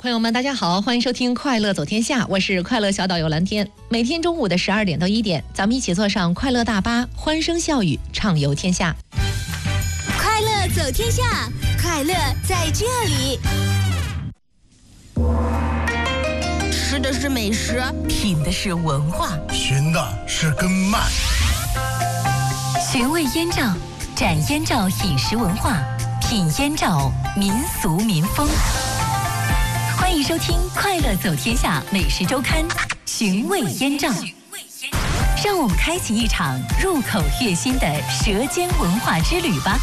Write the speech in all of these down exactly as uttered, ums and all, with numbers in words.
朋友们，大家好，欢迎收听《快乐走天下》，我是快乐小导游蓝天。每天中午的十二点到一点，咱们一起坐上快乐大巴，欢声笑语，畅游天下。 快乐走天下，快乐在这里。吃的是美食， 品的是文化， 寻的是根脉。 寻味燕赵，展燕赵饮食文化，品燕赵民俗民风。欢迎收听《快乐走天下》美食周刊，寻味燕赵。让我们开启一场入口悦心的舌尖文化之旅吧。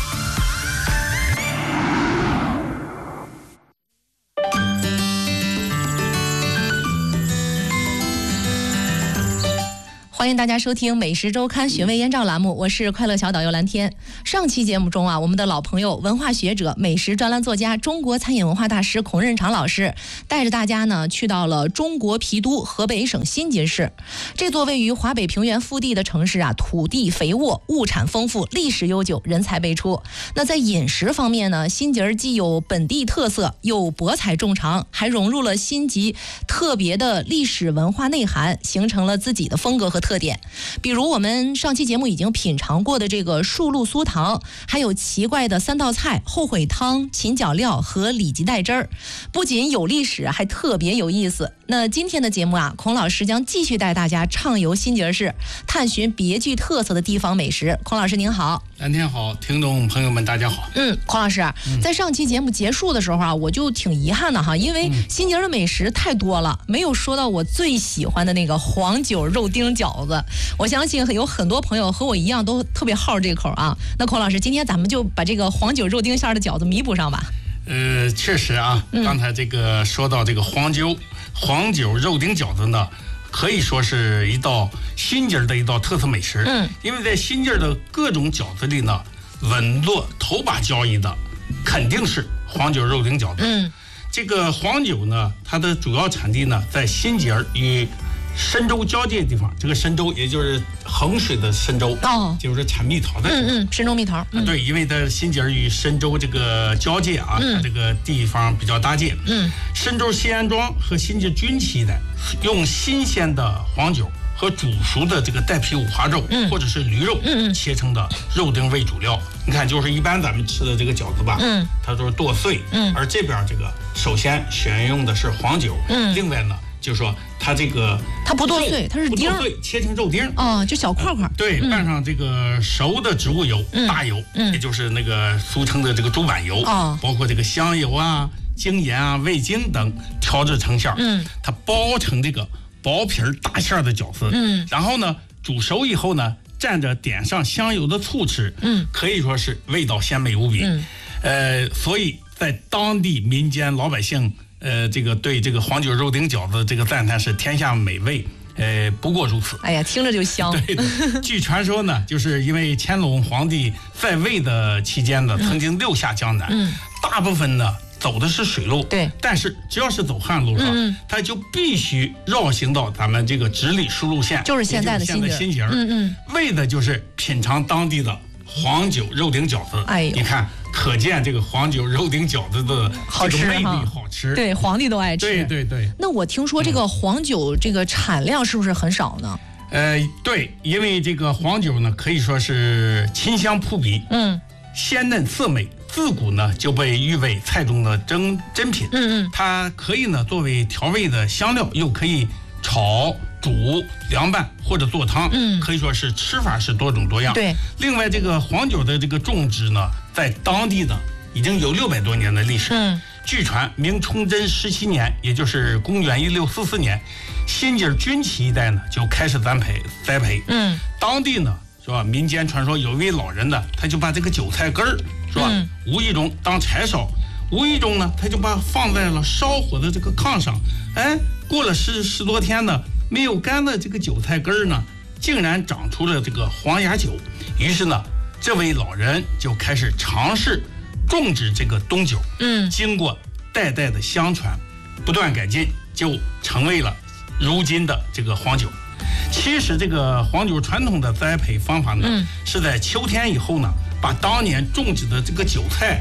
欢迎大家收听美食周刊寻味燕赵栏目，我是快乐小导游蓝天。上期节目中啊，我们的老朋友文化学者、美食专栏作家、中国餐饮文化大师孔任常老师带着大家呢去到了中国皮都河北省新集市。这座位于华北平原腹地的城市啊，土地肥沃，物产丰富，历史悠久，人才辈出。那在饮食方面呢，新集儿既有本地特色，又博采众长，还融入了新集特别的历史文化内涵，形成了自己的风格和特色。特点，比如我们上期节目已经品尝过的这个树露酥糖，还有奇怪的三道菜后悔汤、芹角料和里脊带汁儿，不仅有历史，还特别有意思。那今天的节目啊，孔老师将继续带大家畅游新集市，探寻别具特色的地方美食。孔老师您好。 蓝天好，听众朋友们大家好。 嗯，孔老师，嗯、在上期节目结束的时候啊，我就挺遗憾的哈，因为新集的美食太多了，没有说到我最喜欢的那个黄酒肉丁饺子。我相信有很多朋友和我一样都特别好这口啊。那孔老师，今天咱们就把这个黄酒肉丁馅的饺子弥补上吧。 呃，确实啊，刚才这个说到这个黄酒、黄酒肉丁饺子呢，可以说是一道新集的一道特色美食。嗯，因为在新集的各种饺子里呢，稳坐头把交椅的肯定是黄酒肉丁饺子。嗯，这个黄酒呢，它的主要产地呢在新集与深州交界地方，这个深州也就是衡水的深州，哦，就是产蜜桃的。 嗯嗯，深州蜜桃。 嗯、对，因为在新集与深州这个交界啊，嗯、它这个地方比较搭界。嗯，深州西安庄和新集军旗一带，用新鲜的黄酒和煮熟的这个带皮五花肉、嗯、或者是驴肉，嗯嗯，切成的肉丁为主料。你看，就是一般咱们吃的这个饺子吧，嗯，它都是剁碎，嗯，而这边这个首先选用的是黄酒，嗯，另外呢。就是说，它这个它不剁碎，它是丁儿， 切成肉丁儿， 哦，就小块块。 对，拌上这个熟的植物油、嗯、大油，嗯，也就是那个俗称的这个猪板油，哦，包括这个香油啊、精盐啊、味精等调制成馅儿，嗯，它包成这个薄皮儿大馅儿的饺子，嗯，然后呢，煮熟以后呢，蘸着点上香油的醋吃，嗯，可以说是味道鲜美无比，嗯，呃，所以在当地民间老百姓。呃，这个对这个黄酒肉丁饺子这个赞叹是天下美味，呃，不过如此。 哎呀，听着就香。 对的，据传说呢，就是因为乾隆皇帝在位的期间呢，曾经六下江南，嗯，大部分呢走的是水路，对，但是只要是走旱路上，嗯，他就必须绕行到咱们这个直隶输路线， 就是现在的新集儿，嗯嗯，为的就是品尝当地的黄酒肉丁饺子。哎，你看。可见这个黄酒肉丁饺子的好吃魅力，好吃， 对，皇帝都爱吃。 对对对。 那我听说这个黄酒这个产量是不是很少呢？ 呃，对，因为这个黄酒呢可以说是清香扑鼻，嗯，鲜嫩色美，自古呢就被誉为菜中的珍珍品。嗯嗯，它可以呢作为调味的香料，又可以炒。煮、凉拌或者做汤，嗯，可以说是吃法是多种多样。对，另外这个黄酒的这个种植呢，在当地呢已经有六百多年的历史。嗯，据传明崇祯十七年，也就是公元一六四四年，新集军旗一带呢就开始栽培栽培。嗯，当地呢是吧？民间传说有一位老人呢，他就把这个韭菜根儿是吧，嗯、无意中当柴烧，无意中呢他就把放在了烧火的这个炕上，哎，过了十十多天呢。没有干的这个韭菜根儿呢，竟然长出了这个黄芽韭。于是呢，这位老人就开始尝试种植这个冬酒。嗯，经过代代的相传，不断改进，就成为了如今的这个黄酒。其实这个黄酒传统的栽培方法呢，嗯、是在秋天以后呢，把当年种植的这个韭菜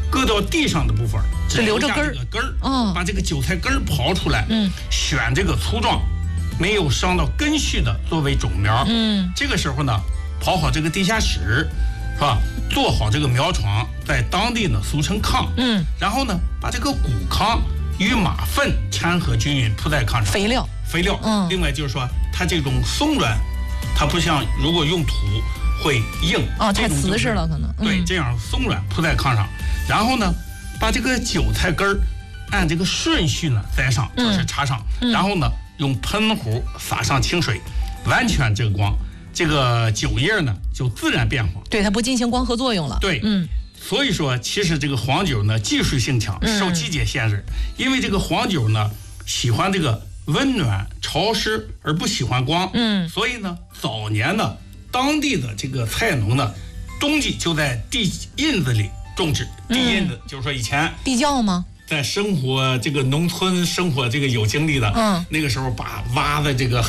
割到地上的部分， 只留着根儿， 根儿， 哦， 把这个韭菜根儿刨出来， 嗯， 选这个粗壮、没有伤到根须的作为种苗， 嗯， 这个时候呢，刨好这个地下室，是吧？做好这个苗床，在当地呢俗称糠， 嗯， 然后呢，把这个谷糠与马粪掺和均匀铺在炕上， 肥料， 肥料， 嗯， 另外就是说它这种松软，它不像如果用土会硬， 哦，太瓷实了可能， 嗯、对，这样松软铺在炕上，然后呢，把这个韭菜根儿按这个顺序呢栽上，就是插上， 嗯、 然后呢用喷壶洒上清水，完全遮光，这个韭叶呢就自然变黄， 对，它不进行光合作用了， 对，嗯。所以说，其实这个黄韭呢，技术性强，受季节限制。嗯、因为这个黄韭呢，喜欢这个温暖潮湿，而不喜欢光。嗯，所以呢，早年呢，当地的这个菜农呢，冬季就在地印子里种植。地印子、嗯、就是说以前地窖吗？ 在生活这个农村生活这个有经历的，嗯，那个时候把挖的这个